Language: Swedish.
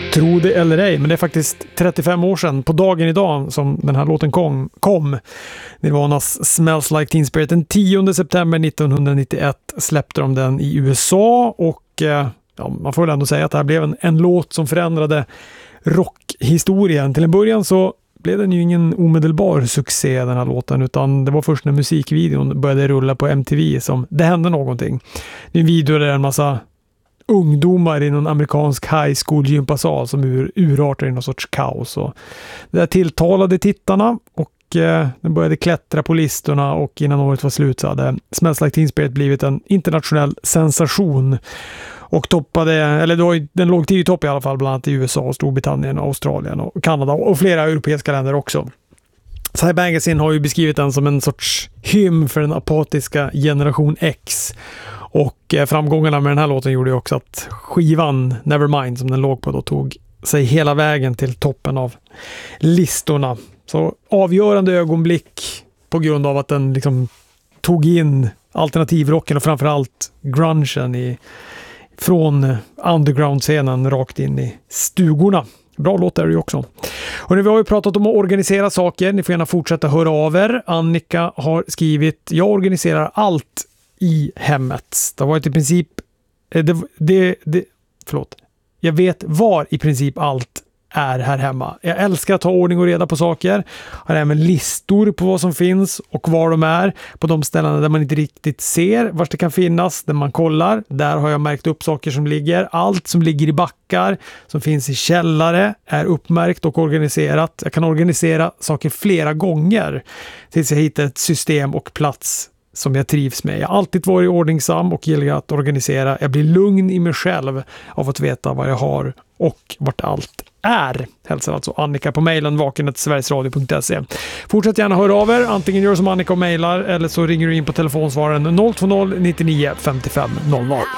Tro det eller ej, men det är faktiskt 35 år sedan på dagen idag som den här låten kom. Nirvanas Smells Like Teen Spirit. Den 10 september 1991 släppte de den i USA och man får väl ändå säga att det här blev en låt som förändrade rockhistorien. Till en början så blev den ju ingen omedelbar succé den här låten, utan det var först när musikvideon började rulla på MTV som det hände någonting. Det är en video där en massa ungdomar i någon amerikansk high school gympasal som urartar i någon sorts kaos. Och det där tilltalade tittarna och den började klättra på listorna, och innan året var slut så hade Smells Like Teen Spirit blivit en internationell sensation och den låg 10 topp i alla fall, bland annat i USA, Storbritannien, Australien och Kanada och flera europeiska länder också. Cy Magazine har ju beskrivit den som en sorts hymn för den apatiska generation X. Och framgångarna med den här låten gjorde ju också att skivan Nevermind som den låg på då tog sig hela vägen till toppen av listorna. Så avgörande ögonblick på grund av att den liksom tog in alternativrocken och framförallt grungen från underground-scenen rakt in i stugorna. Bra låt är det ju också. Och nu, vi har ju pratat om att organisera saker. Ni får gärna fortsätta höra av er. Annika har skrivit: jag organiserar allt i hemmet. Det har varit i princip jag vet var i princip allt är här hemma. Jag älskar att ta ordning och reda på saker. Har även listor på vad som finns och var de är. På de ställena där man inte riktigt ser var det kan finnas, där man kollar. Där har jag märkt upp saker som ligger. Allt som ligger i backar, som finns i källare, är uppmärkt och organiserat. Jag kan organisera saker flera gånger tills jag hittar ett system och plats som jag trivs med. Jag har alltid varit ordningsam och gillar att organisera. Jag blir lugn i mig själv av att veta vad jag har och vart allt är. Hälsar alltså Annika på mejlen vaken@sverigesradio.se. Fortsätt gärna höra av er. Antingen gör som Annika och mejlar eller så ringer du in på telefonsvararen 020 99 55 00.